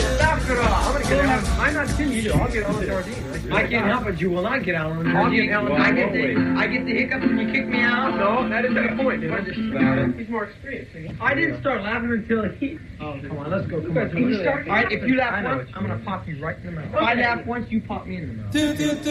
Laugh it off. I'm gonna get out. I'm not kidding you. I'll get on the Jardine. I can't help it. You will not get out on the I'll Jardine. get out on the I Jardine. get the hiccups when you kick me out. No, that isn't the point. He's more experienced. I didn't start laughing until he... Oh, come on, let's go. Come on. All right, if you laugh I know once, I'm gonna pop you right in the mouth. if I laugh once, you pop me in the mouth.